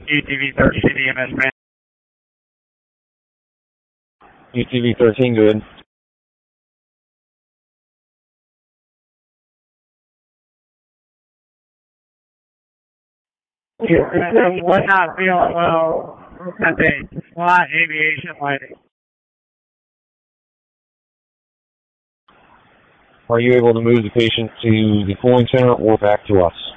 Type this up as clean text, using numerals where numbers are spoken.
UTV 13 EMS man. UTV 13, good. We're not feeling well. We've got a flat aviation lighting. Are you able to move the patient to the cooling center or back to us?